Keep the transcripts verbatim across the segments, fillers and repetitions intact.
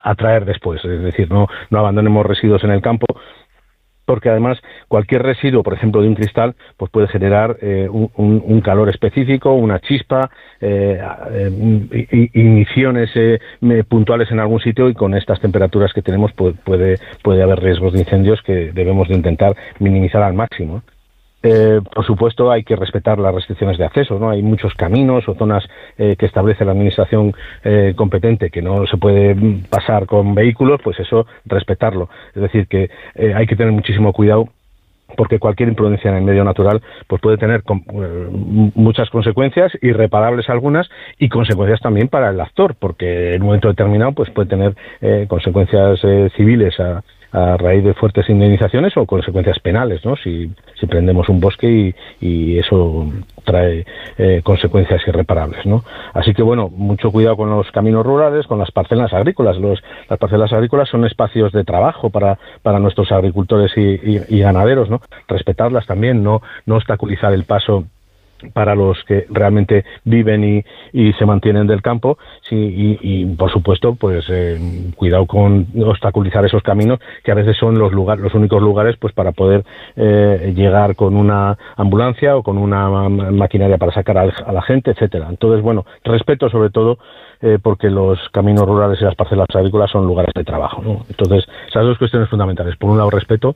a traer después. Es decir, no, no abandonemos residuos en el campo, porque además cualquier residuo, por ejemplo, de un cristal, pues puede generar eh, un, un calor específico, una chispa, eh, eh, igniciones eh, puntuales en algún sitio, y con estas temperaturas que tenemos puede, puede, puede haber riesgos de incendios que debemos de intentar minimizar al máximo. Eh, por supuesto, hay que respetar las restricciones de acceso, ¿no? Hay muchos caminos o zonas eh, que establece la administración eh, competente que no se puede pasar con vehículos, pues eso, respetarlo. Es decir, que eh, hay que tener muchísimo cuidado, porque cualquier imprudencia en el medio natural pues puede tener com- muchas consecuencias, irreparables algunas, y consecuencias también para el actor, porque en un momento determinado pues puede tener eh, consecuencias eh, civiles a a raíz de fuertes indemnizaciones, o consecuencias penales, ¿no? Si, si prendemos un bosque y, y eso trae eh, consecuencias irreparables, ¿no? Así que, bueno, mucho cuidado con los caminos rurales, con las parcelas agrícolas. Los, las parcelas agrícolas son espacios de trabajo para, para nuestros agricultores y, y, y ganaderos, ¿no? Respetarlas también, no, no obstaculizar el paso para los que realmente viven y, y se mantienen del campo, sí, y, y por supuesto pues eh, cuidado con obstaculizar esos caminos, que a veces son los lugares, los únicos lugares pues para poder eh, llegar con una ambulancia o con una maquinaria para sacar a, a la gente, etcétera. Entonces, bueno, respeto sobre todo eh, porque los caminos rurales y las parcelas agrícolas son lugares de trabajo, ¿no? Entonces, esas dos cuestiones fundamentales: por un lado, respeto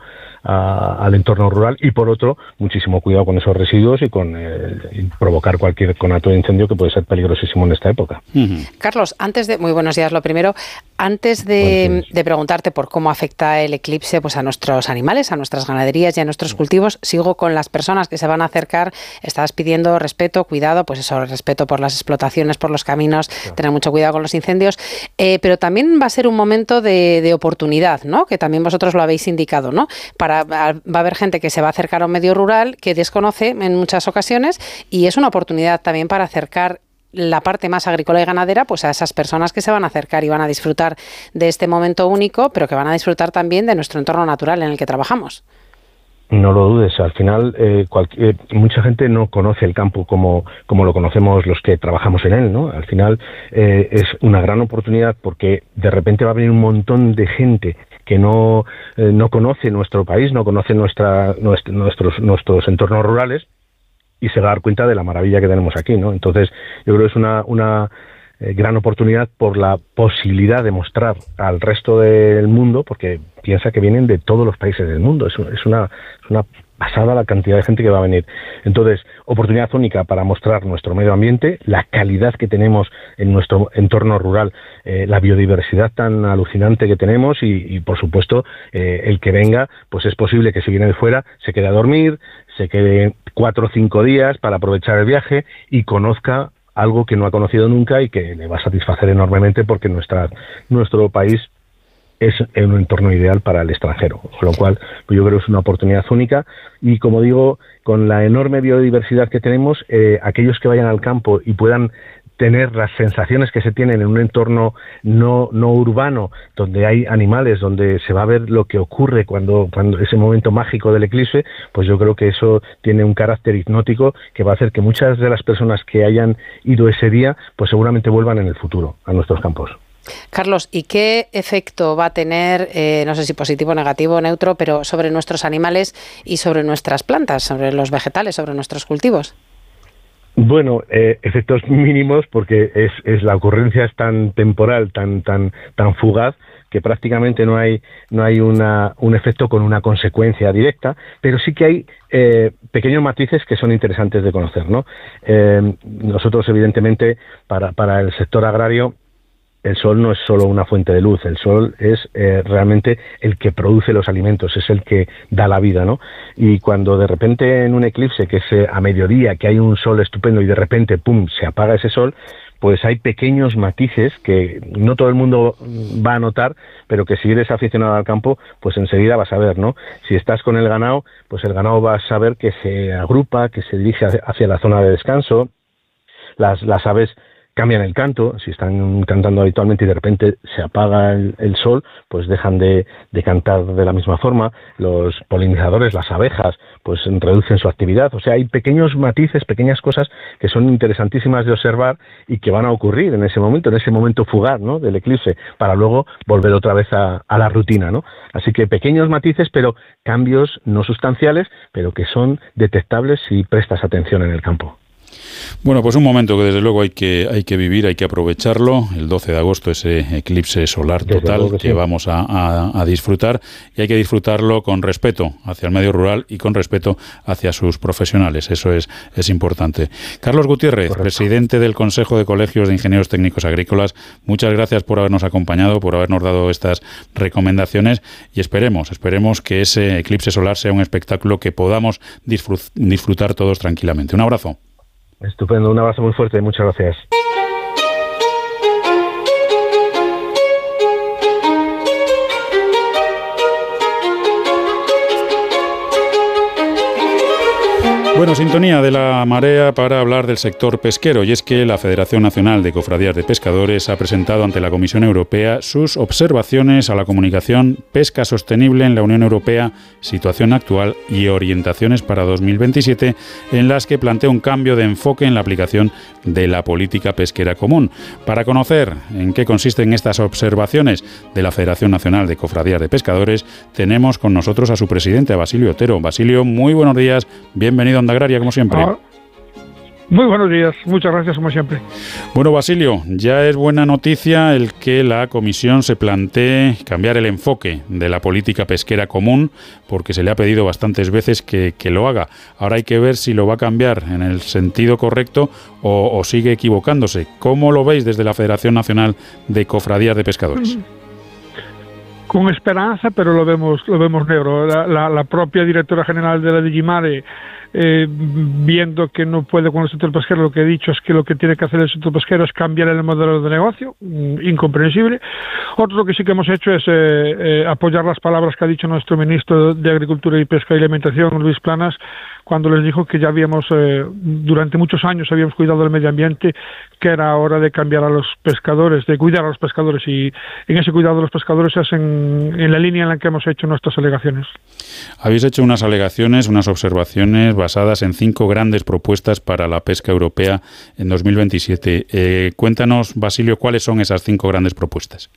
a, al entorno rural, y por otro, muchísimo cuidado con esos residuos y con eh, provocar cualquier conato de incendio, que puede ser peligrosísimo en esta época. Uh-huh. Carlos, antes de muy buenos días, lo primero, antes de, de preguntarte por cómo afecta el eclipse pues a nuestros animales, a nuestras ganaderías y a nuestros cultivos, sigo con las personas que se van a acercar. Estabas pidiendo respeto, cuidado, pues eso, respeto por las explotaciones, por los caminos, claro, tener mucho cuidado con los incendios, eh, pero también va a ser un momento de, de oportunidad, ¿no? Que también vosotros lo habéis indicado, ¿no? Para, va a haber gente que se va a acercar a un medio rural que desconoce en muchas ocasiones, y es una oportunidad también para acercar la parte más agrícola y ganadera pues a esas personas que se van a acercar y van a disfrutar de este momento único, pero que van a disfrutar también de nuestro entorno natural en el que trabajamos. No lo dudes, al final eh, cualquier, mucha gente no conoce el campo como, como lo conocemos los que trabajamos en él, ¿no? Al final eh, es una gran oportunidad, porque de repente va a venir un montón de gente que no, eh, no conoce nuestro país, no conoce nuestra, nuestro, nuestros, nuestros entornos rurales, y se va a dar cuenta de la maravilla que tenemos aquí, ¿no? Entonces, yo creo que es una, una eh, gran oportunidad por la posibilidad de mostrar al resto del mundo, porque piensa que vienen de todos los países del mundo. Es, es una, es una pasada la cantidad de gente que va a venir. Entonces, oportunidad única para mostrar nuestro medio ambiente, la calidad que tenemos en nuestro entorno rural, eh, la biodiversidad tan alucinante que tenemos, y, y por supuesto, eh, el que venga, pues es posible que si viene de fuera se quede a dormir, se quede cuatro o cinco días para aprovechar el viaje y conozca algo que no ha conocido nunca y que le va a satisfacer enormemente, porque nuestra, nuestro país es un entorno ideal para el extranjero, con lo cual pues yo creo que es una oportunidad única. Y como digo, con la enorme biodiversidad que tenemos, eh, aquellos que vayan al campo y puedan tener las sensaciones que se tienen en un entorno no no urbano, donde hay animales, donde se va a ver lo que ocurre cuando cuando ese momento mágico del eclipse, pues yo creo que eso tiene un carácter hipnótico que va a hacer que muchas de las personas que hayan ido ese día, pues seguramente vuelvan en el futuro a nuestros campos. Carlos, ¿y qué efecto va a tener, eh, no sé si positivo, negativo, neutro, pero sobre nuestros animales y sobre nuestras plantas, sobre los vegetales, sobre nuestros cultivos? Bueno, eh, efectos mínimos, porque es, es la ocurrencia es tan temporal, tan tan tan fugaz, que prácticamente no hay no hay una un efecto con una consecuencia directa, pero sí que hay eh, pequeños matices que son interesantes de conocer, ¿no? Eh, nosotros, evidentemente, para para el sector agrario, el sol no es solo una fuente de luz, el sol es eh, realmente el que produce los alimentos, es el que da la vida, ¿no? Y cuando de repente en un eclipse, que es eh, a mediodía, que hay un sol estupendo y de repente, ¡pum!, se apaga ese sol, pues hay pequeños matices que no todo el mundo va a notar, pero que si eres aficionado al campo, pues enseguida vas a ver, ¿no? Si estás con el ganado, pues el ganado va a saber que se agrupa, que se dirige hacia la zona de descanso. Las, las aves cambian el canto. Si están cantando habitualmente y de repente se apaga el, el sol, pues dejan de, de cantar de la misma forma. Los polinizadores, las abejas, pues reducen su actividad. O sea, hay pequeños matices, pequeñas cosas que son interesantísimas de observar y que van a ocurrir en ese momento, en ese momento fugaz, ¿no?, del eclipse, para luego volver otra vez a, a la rutina, ¿no? Así que pequeños matices, pero cambios no sustanciales, pero que son detectables si prestas atención en el campo. Bueno, pues un momento que desde luego hay que hay que vivir, hay que aprovecharlo. El doce de agosto, ese eclipse solar total que, que sí. vamos a, a, a disfrutar, y hay que disfrutarlo con respeto hacia el medio rural y con respeto hacia sus profesionales. Eso es, es importante. Carlos Gutiérrez, Correcto. presidente del Consejo de Colegios de Ingenieros Técnicos Agrícolas, muchas gracias por habernos acompañado, por habernos dado estas recomendaciones, y esperemos, esperemos que ese eclipse solar sea un espectáculo que podamos disfrutar todos tranquilamente. Un abrazo. Estupendo, un abrazo muy fuerte, muchas gracias. Bueno, sintonía de la marea para hablar del sector pesquero, y es que la Federación Nacional de Cofradías de Pescadores ha presentado ante la Comisión Europea sus observaciones a la comunicación Pesca Sostenible en la Unión Europea, situación actual y orientaciones para dos mil veintisiete, en las que plantea un cambio de enfoque en la aplicación de la política pesquera común. Para conocer en qué consisten estas observaciones de la Federación Nacional de Cofradías de Pescadores, tenemos con nosotros a su presidente, a Basilio Otero. Basilio, muy buenos días, bienvenido a Onda Agraria, como siempre. Ah, muy buenos días, muchas gracias, como siempre. Bueno, Basilio, ya es buena noticia el que la Comisión se plantee cambiar el enfoque de la política pesquera común, porque se le ha pedido bastantes veces que, que lo haga. Ahora hay que ver si lo va a cambiar en el sentido correcto o, o sigue equivocándose. ¿Cómo lo veis desde la Federación Nacional de Cofradías de Pescadores? Con esperanza, pero lo vemos lo vemos negro. La, la, la propia directora general de la Digimare, eh, viendo que no puede con el sector pesquero, lo que he dicho es que lo que tiene que hacer el sector pesquero es cambiar el modelo de negocio, incomprensible. Otro lo que sí que hemos hecho es eh, eh, apoyar las palabras que ha dicho nuestro ministro de Agricultura y Pesca y Alimentación, Luis Planas, cuando les dijo que ya habíamos, eh, durante muchos años habíamos cuidado del medio ambiente, que era hora de cambiar a los pescadores, de cuidar a los pescadores, y en ese cuidado de los pescadores es en, en la línea en la que hemos hecho nuestras alegaciones. Habéis hecho unas alegaciones, unas observaciones basadas en cinco grandes propuestas para la pesca europea en dos mil veintisiete. Eh, cuéntanos, Basilio, ¿cuáles son esas cinco grandes propuestas?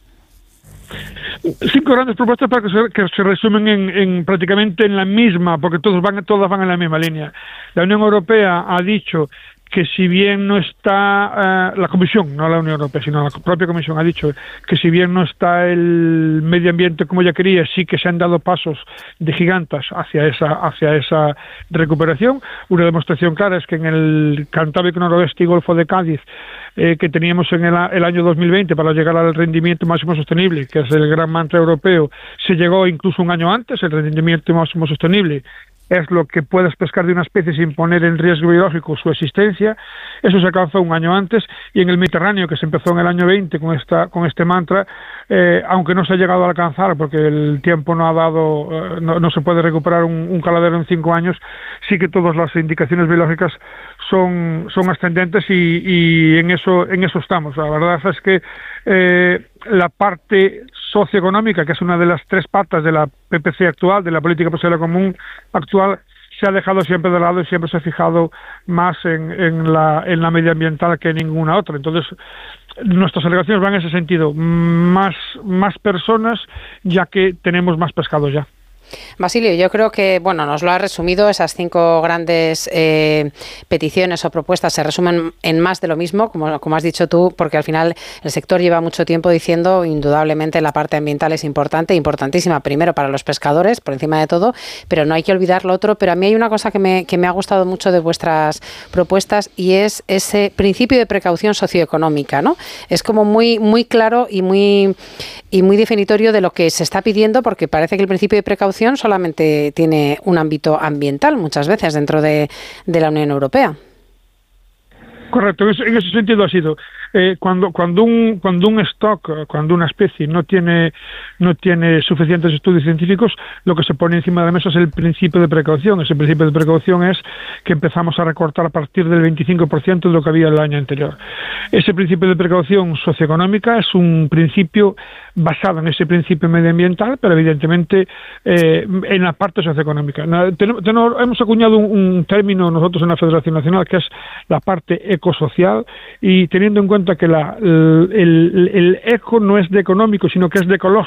Cinco grandes propuestas para que se, que se resumen en, en prácticamente en la misma, porque todos van, todas van en la misma línea. La Unión Europea ha dicho que si bien no está, uh, la Comisión, no la Unión Europea, sino la propia Comisión ha dicho que si bien no está el medio ambiente como ella quería, sí que se han dado pasos de gigantes hacia esa, hacia esa recuperación. Una demostración clara es que en el Cantábrico Noroeste y Golfo de Cádiz, eh, que teníamos en el, el año dos mil veinte para llegar al rendimiento máximo sostenible, que es el gran mantra europeo, se llegó incluso un año antes. El rendimiento máximo sostenible es lo que puedes pescar de una especie sin poner en riesgo biológico su existencia. Eso se alcanzó un año antes, y en el Mediterráneo, que se empezó en el año veinte con esta con este mantra, eh, aunque no se ha llegado a alcanzar porque el tiempo no ha dado, eh, no, no se puede recuperar un, un caladero en cinco años, sí que todas las indicaciones biológicas son son ascendentes, y, y en eso en eso estamos. La verdad es que eh, la parte socioeconómica, que es una de las tres patas de la P P C actual, de la política pesquera común actual, se ha dejado siempre de lado y siempre se ha fijado más en, en la en la medioambiental que en ninguna otra. Entonces, nuestras alegaciones van en ese sentido: más más personas, ya que tenemos más pescado ya. Basilio, yo creo que, bueno, nos lo ha resumido, esas cinco grandes eh, peticiones o propuestas se resumen en más de lo mismo, como, como has dicho tú, porque al final el sector lleva mucho tiempo diciendo, indudablemente la parte ambiental es importante, importantísima, primero para los pescadores, por encima de todo, pero no hay que olvidar lo otro. Pero a mí hay una cosa que me, que me ha gustado mucho de vuestras propuestas, y es ese principio de precaución socioeconómica, ¿no? Es como muy, muy claro y muy, y muy definitorio de lo que se está pidiendo, porque parece que el principio de precaución solamente tiene un ámbito ambiental muchas veces dentro de, de la Unión Europea. Correcto, en ese sentido ha sido. eh, cuando cuando un cuando un stock, cuando una especie no tiene no tiene suficientes estudios científicos, lo que se pone encima de la mesa es el principio de precaución. Ese principio de precaución es que empezamos a recortar a partir del veinticinco por ciento de lo que había el año anterior. Ese principio de precaución socioeconómica es un principio basado en ese principio medioambiental, pero evidentemente eh, en la parte socioeconómica. Tenemos, tenemos, hemos acuñado un, un término nosotros en la Federación Nacional que es la parte ecosocial, y teniendo en cuenta que la, el, el, el eco no es de económico, sino que es de ecológico.